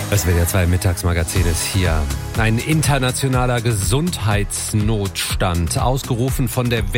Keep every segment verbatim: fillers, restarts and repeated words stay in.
Das W D R zwei Mittagsmagazin ist hier. Ein internationaler Gesundheitsnotstand, ausgerufen von der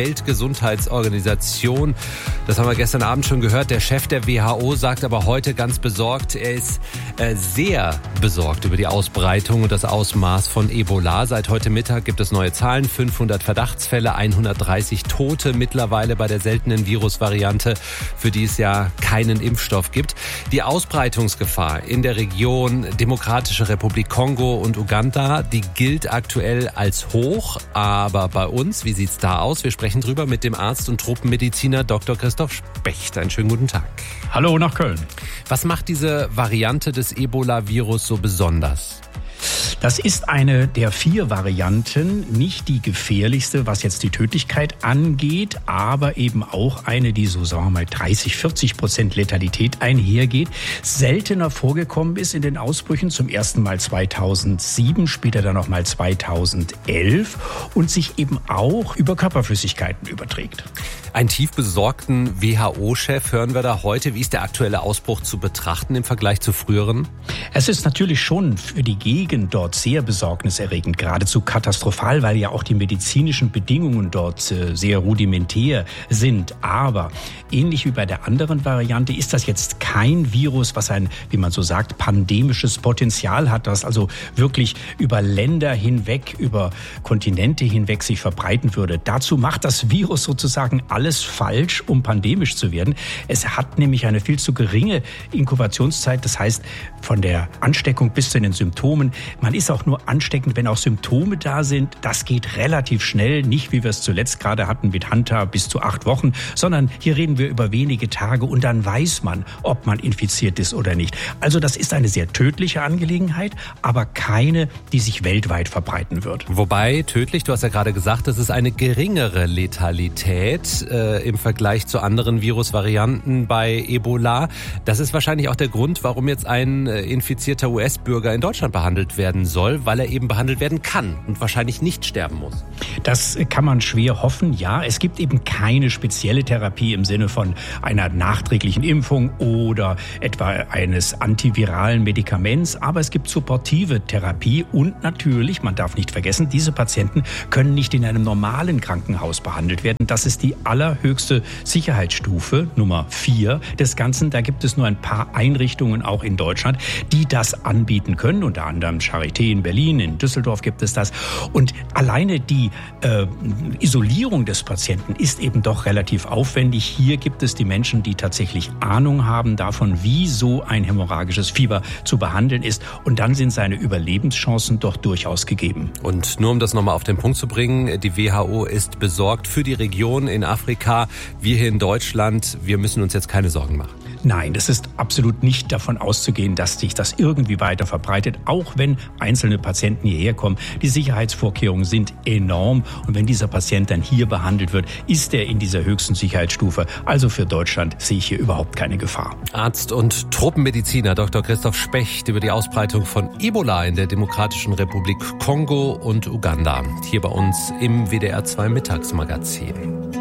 Weltgesundheitsorganisation. Das haben wir gestern Abend schon gehört. Der Chef der W H O sagt aber heute ganz besorgt, er ist äh, sehr besorgt über die Ausbreitung und das Ausmaß von Ebola. Seit heute Mittag gibt es neue Zahlen, fünfhundert Verdachtsfälle, hundertdreißig Tote mittlerweile bei der seltenen Virusvariante, für die es ja keinen Impfstoff gibt. Die Ausbreitungsgefahr in der Region Demokratische Republik Kongo und Uganda, die gilt aktuell als hoch. Aber bei uns, wie sieht's da aus? Wir sprechen drüber mit dem Arzt und Tropenmediziner Doktor Christoph Specht. Einen schönen guten Tag. Hallo nach Köln. Was macht diese Variante des Ebola-Virus so besonders? Das ist eine der vier Varianten, nicht die gefährlichste, was jetzt die Tödlichkeit angeht, aber eben auch eine, die so, sagen wir mal, dreißig, vierzig Prozent Letalität einhergeht, seltener vorgekommen ist in den Ausbrüchen, zum ersten Mal zweitausendsieben, später dann nochmal zweitausendelf und sich eben auch über Körperflüssigkeiten überträgt. Einen tief besorgten W H O-Chef hören wir da heute. Wie ist der aktuelle Ausbruch zu betrachten im Vergleich zu früheren? Es ist natürlich schon für die Gegend dort sehr besorgniserregend, geradezu katastrophal, weil ja auch die medizinischen Bedingungen dort sehr rudimentär sind. Aber ähnlich wie bei der anderen Variante ist das jetzt kein Virus, was ein, wie man so sagt, pandemisches Potenzial hat, das also wirklich über Länder hinweg, über Kontinente hinweg sich verbreiten würde. Dazu macht das Virus sozusagen alles falsch, um pandemisch zu werden. Es hat nämlich eine viel zu geringe Inkubationszeit, das heißt von der Ansteckung bis zu den Symptomen. Man ist auch nur ansteckend, wenn auch Symptome da sind. Das geht relativ schnell, nicht wie wir es zuletzt gerade hatten mit Hanta bis zu acht Wochen, sondern hier reden wir über wenige Tage und dann weiß man, ob man infiziert ist oder nicht. Also das ist eine sehr tödliche Angelegenheit, aber keine, die sich weltweit verbreiten wird. Wobei tödlich, du hast ja gerade gesagt, das ist eine geringere Letalität äh, im Vergleich zu anderen Virusvarianten bei Ebola. Das ist wahrscheinlich auch der Grund, warum jetzt ein äh, infizierter U S-Bürger in Deutschland behandelt werden soll, weil er eben behandelt werden kann und wahrscheinlich nicht sterben muss. Das kann man schwer hoffen, ja. Es gibt eben keine spezielle Therapie im Sinne von einer nachträglichen Impfung oder etwa eines antiviralen Medikaments, aber es gibt supportive Therapie und natürlich, man darf nicht vergessen, diese Patienten können nicht in einem normalen Krankenhaus behandelt werden. Das ist die allerhöchste Sicherheitsstufe, Nummer vier des Ganzen. Da gibt es nur ein paar Einrichtungen, auch in Deutschland, die das anbieten können, unter anderem Charité in Berlin, in Düsseldorf gibt es das. Und alleine die äh, Isolierung des Patienten ist eben doch relativ aufwendig. Hier gibt es die Menschen, die tatsächlich Ahnung haben davon, wie so ein hämorrhagisches Fieber zu behandeln ist. Und dann sind seine Überlebenschancen doch durchaus gegeben. Und nur um das nochmal auf den Punkt zu bringen, die W H O ist besorgt für die Region in Afrika. Wir hier in Deutschland, wir müssen uns jetzt keine Sorgen machen. Nein, es ist absolut nicht davon auszugehen, dass sich das irgendwie weiter verbreitet, auch wenn einzelne Patienten hierher kommen. Die Sicherheitsvorkehrungen sind enorm und wenn dieser Patient dann hier behandelt wird, ist er in dieser höchsten Sicherheitsstufe. Also für Deutschland sehe ich hier überhaupt keine Gefahr. Arzt und Tropenmediziner Doktor Christoph Specht über die Ausbreitung von Ebola in der Demokratischen Republik Kongo und Uganda. Hier bei uns im W D R zwei Mittagsmagazin.